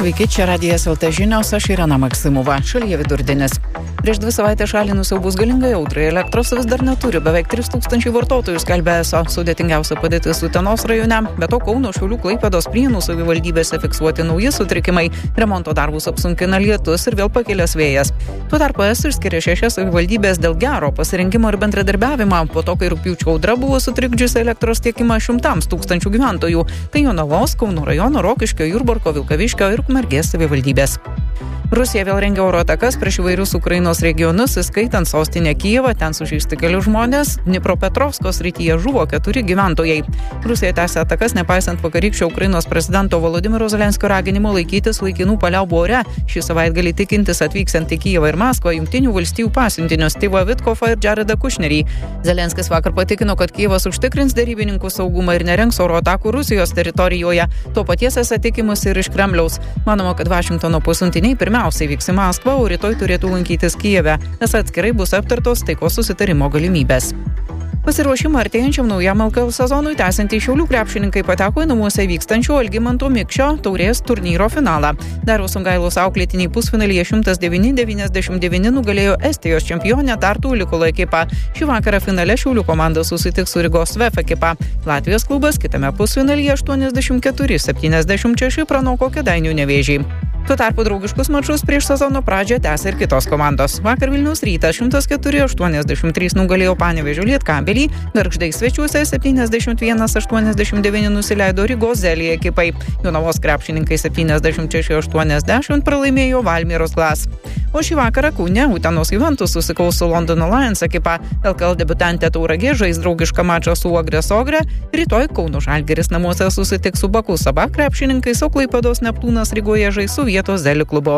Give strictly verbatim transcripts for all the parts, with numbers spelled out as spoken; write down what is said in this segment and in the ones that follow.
Sveiki, čia Radijas L T žinios, aš Irena Maksimova. Šalyje vidurdienis. Prieš dvi savaitės šalį nusiaubus galingai audrai elektros vis dar neturi. Beveik trys tūkstančiai vartotojų skelbia eso sudėtingiausia padėtis Utenos rajone. Be to Kauno, Šiaulių, Klaipėdos, Prienų savivaldybėse fiksuoti nauji sutrikimai. Remonto darbus apsunkina lietus ir vėl pakilęs vėjas. Tuo tarpu eso išskiria šešias savivaldybės dėl gero pasirinkimo ir bendradarbiavimo. Po to, kai rugpjūčio audra buvo sutrikdžiusi elektros tiekimą šimtams tūkstančių gyventojų. Tai Jonavos, Kauno rajono, Rokiškio, Jurbarko, Vilkaviškio ir Ukmergės savivaldybės. Rusija vėl rengia oro atakas prieš įvairius Ukrainos regionus, įskaitant sostinę Kijevą, ten sužeisti keli žmonės. Dnipropetrovsko srityje žuvo keturi gyventojai. Rusija tęsia atakas, nepaisant vakarykščio Ukrainos prezidento Volodymyro Zelenskio raginimo laikytis laikinų paliaubų ore. Šį savaitgalį tikintis atvyksiant į Kijevą ir Maskvą Jungtinių valstijų pasiuntinius Stevą Vitkovą ir Jaredą Kušnerį. Zelenskis vakar patikino, kad Kijevas užtikrins derybininkų saugumą ir nerengs oro atakų Rusijos teritorijoje. To paties esą tikimasi ir iš Kremliaus. Manoma, kad Vašingtono pasiuntiniai pirmiausiai vyks į Maskvą, o rytoj turėtų lankytis Kijeve, nes atskirai bus aptartos taikos susitarimo galimybės. Pasiruošimą artėjančiam naujam L K L sezonui tęsiantys Šiaulių krepšininkai pateko į namuose vykstančio Algimanto Mikšio taurės turnyro finalą. Dariaus Songailos auklėtiniai pusfinalyje šimtas devyni devyniasdešimt devyni nugalėjo Estijos čempionę Tartu Ulikolo ekipą. Šį vakarą finale Šiaulių komanda susitiks su Rygos Svef ekipa. Latvijos klubas kitame pusfinalyje aštuoniasdešimt keturi septyniasdešimt šeši pranoko Kėdainių Nevėžį. Tuo tarpu draugiškus mačus prieš sezono pradžią tęsia ir kitos komandos. Vakar Vilniaus Rytas šimtas keturi aštuoniasdešimt trys nugalėjo Panevėžio Lietkabelį, Gargždai svečiuose septyniasdešimt vienas aštuoniasdešimt devyni nusileido Rygos Zelija ekipai. Jonavos krepšininkai septyniasdešimt šeši aštuoniasdešimt pralaimėjo Valmieros Glas. O šį vakarą Kaune Utenos Juventus susikaus su Londono Lions ekipa. L K L debiutantė Tauragė žais draugišką mačą su Uogrės Ogre. Rytoj Kauno Žalgiris namuose susitiks su Baku Saba krepšininkais, o Klaipėdos Neptūnas Rygoje žais su vietos Zelių klubu.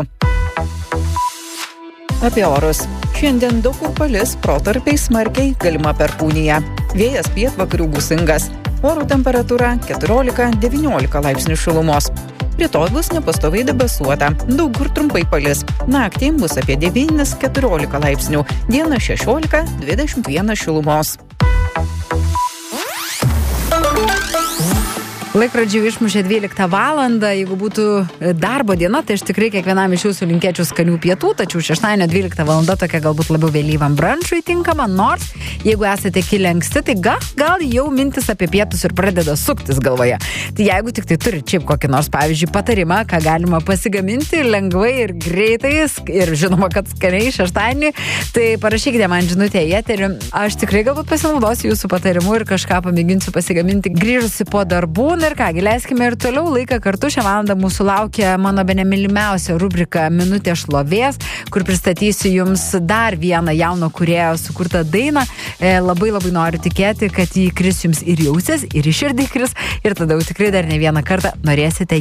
Apie orus. Šiandien daug kur palis, protarpiais smarkiai, galima perkūnija. Vėjas pietvakarių gūsingas. Oro temperatūra keturiolika devyniolika laipsnių šilumos. Rytoj bus nepastoviai debesuota, daug kur trumpai palis. Naktį bus apie devynis keturiolika laipsnių, dieną šešiolika dvidešimt vienas šilumos. Laikrodžiai išmušė dvyliktą valandą, jeigu būtų darbo diena, tai aš tikrai kiekvienam iš jūsų linkėčiau skanių pietų, tačiau šeštadienio dvylikta valanda tokia galbūt labiau vėlyvam brunčui tinkama, nors jeigu esate kilę anksti, tai gal, gal jau mintis apie pietus ir pradeda suktis galvoje. Tai jeigu tik tai turi šiaip kokį nors, pavyzdžiui, patarimą, ką galima pasigaminti lengvai ir greitai ir žinoma, kad skaniai šeštadienį, tai parašykite man žinutę į eterį. Aš tikrai galbūt pasinaudosiu jūsų patarimu ir kažką pamėginsiu pasigaminti grįžusi po darbų. Ir kągi, leiskime ir toliau laiką kartu. Šią valandą mūsų laukia mano bene mylimiausia rubrika Minutė šlovės, kur pristatysiu jums dar vieną jauno kūrėjo sukurtą dainą. E, labai labai noriu tikėti, kad jį kris jums ir jausės, ir į širdį kris, ir tada jau tikrai dar ne vieną kartą norėsite